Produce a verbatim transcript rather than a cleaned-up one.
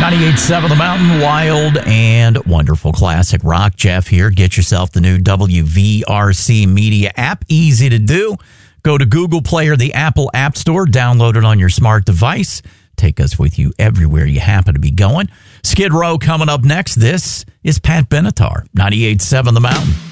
ninety-eight point seven The Mountain, wild and wonderful classic rock. Jeff here. Get yourself the new W V R C Media app. Easy to do. Go to Google Play or the Apple App Store. Download it on your smart device. Take us with you everywhere you happen to be going. Skid Row coming up next. This is Pat Benatar, ninety-eight point seven The Mountain.